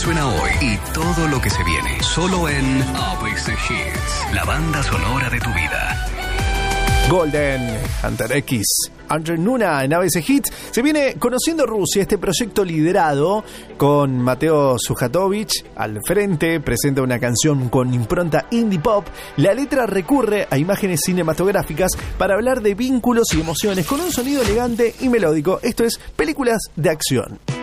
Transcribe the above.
suena hoy y todo lo que se viene. Solo en ABC Hits, la banda sonora de tu vida. Golden, Hunter X, Andrzej Nuna en ABC Hits. Se viene Conociendo Rusia, este proyecto liderado con Mateo Sujatovich al frente. Presenta una canción con impronta indie pop. La letra recurre a imágenes cinematográficas para hablar de vínculos y emociones con un sonido elegante y melódico. Esto es Películas de Acción.